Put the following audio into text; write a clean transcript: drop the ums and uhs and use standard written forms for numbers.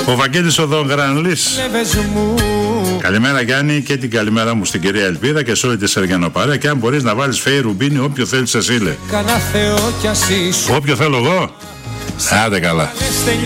Ο Βαγγέλης Οδογρανλής. Καλημέρα Γιάννη, και την καλημέρα μου στην κυρία Ελπίδα και σε όλη τη Σεργιανοπαρέα. Και αν μπορείς να βάλεις Φέη Ρουμπίνη όποιο θέλεις εσύ, λέει. Όποιο θέλω εγώ. Άντε καλά.